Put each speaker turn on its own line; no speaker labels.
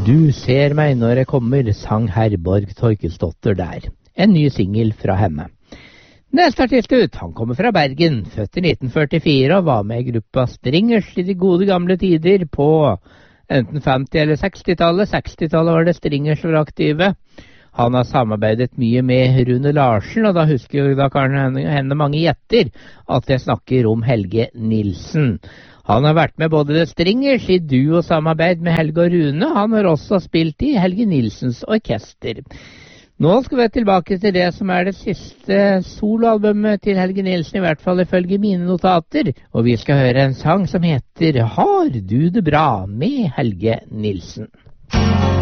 Du ser meg når jeg kommer, sang Herborg Torkelsdotter der. En ny singel fra henne. Neste artist ut, han kommer fra Bergen, født i 1944 og var med i gruppa Stringers i de gode gamle tider på enten 50- eller 60-tallet. 60-tallet var det Stringers som var aktive. Han har samarbeidet mye med Rune Larsen, og da husker da kan hende mange gjetter at jeg snakker om Helge Nilsen. Han har vært med både The Stringers i duo-samarbeid med Helge og Rune. Han har også spilt i Helge Nilsens orkester. Nå skal vi tilbake til det som er det siste soloalbumet til Helge Nilsen, i hvert fall ifølge mine notater. Og vi skal høre en sang som heter Har du det bra med Helge Nilsen.